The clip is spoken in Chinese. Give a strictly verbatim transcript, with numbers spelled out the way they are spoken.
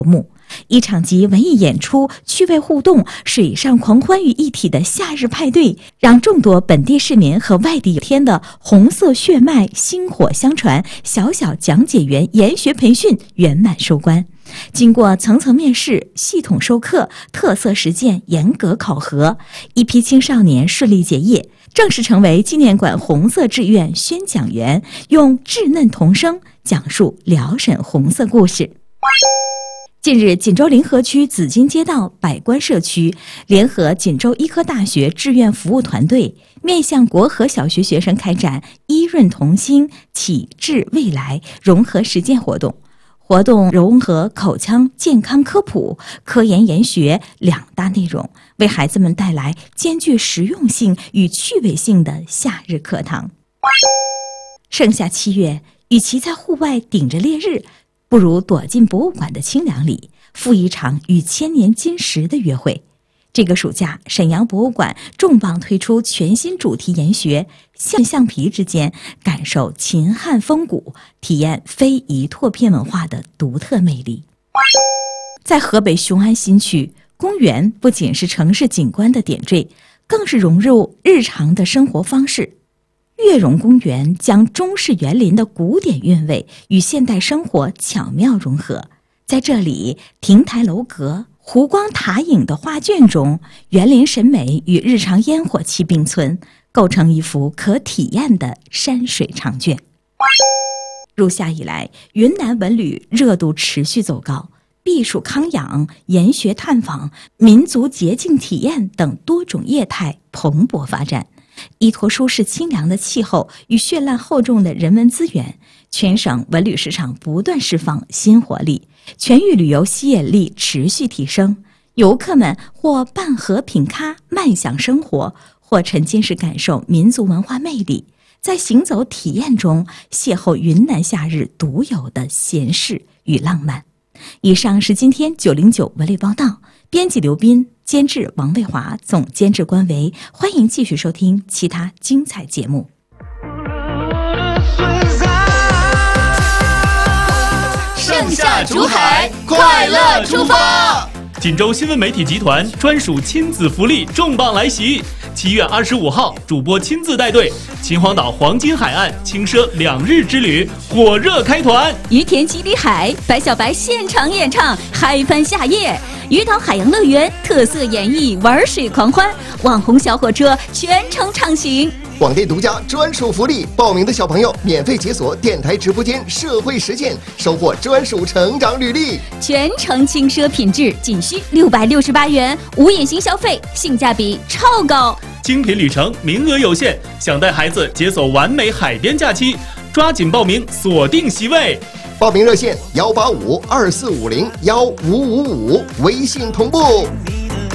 幕。一场集文艺演出、趣味互动、水上狂欢于一体的夏日派对，让众多本地市民和外地天的红色血脉薪火相传小小讲解员研学培训圆满收官。经过层层面试、系统授课、特色实践、严格考核，一批青少年顺利结业，正式成为纪念馆红色志愿宣讲员，用稚嫩童声讲述辽沈红色故事。近日，锦州临河区紫金街道百官社区联合锦州医科大学志愿服务团队，面向国和小学学生开展医润童心启智未来融合实践活动。活动融合口腔健康科普、科研研学两大内容，为孩子们带来兼具实用性与趣味性的夏日课堂。盛夏七月，与其在户外顶着烈日，不如躲进博物馆的清凉里，赴一场与千年金石的约会。这个暑假，沈阳博物馆重磅推出全新主题研学，象橡皮之间感受秦汉风骨，体验非遗拓片文化的独特魅力。在河北雄安新区，公园不仅是城市景观的点缀，更是融入日常的生活方式。悦榕公园将中式园林的古典韵味与现代生活巧妙融合，在这里，亭台楼阁、湖光塔影的画卷中，园林审美与日常烟火气并存，构成一幅可体验的山水长卷。入夏以来，云南文旅热度持续走高，避暑康养、研学探访、民族节庆体验等多种业态蓬勃发展。依托舒适清凉的气候与绚烂厚重的人文资源，全省文旅市场不断释放新活力，全域旅游吸引力持续提升。游客们或伴河品咖慢享生活，或沉浸式感受民族文化魅力，在行走体验中邂逅云南夏日独有的闲适与浪漫。以上是今天九零九文旅报道，编辑刘斌，监制王卫华，总监制关维。欢迎继续收听其他精彩节目。 盛夏竹海，快乐出发！ 锦州新闻媒体集团专属亲子福利重磅来袭！七月二十五号，主播亲自带队，秦皇岛黄金海岸轻奢两日之旅火热开团。 于田基里海，白小白现场演唱，嗨翻夏夜。鱼岛海洋乐园特色演绎玩水狂欢，网红小火车全程畅行。 广电独家专属福利，报名的小朋友免费解锁电台直播间社会实践，收获专属成长履历。 全程轻奢品质，仅需六百六十八元，无隐形消费，性价比超高。 精品旅程名额有限，想带孩子解锁完美海边假期，抓紧报名，锁定席位。 报名热线：幺八五二四五零幺五五五，微信同步。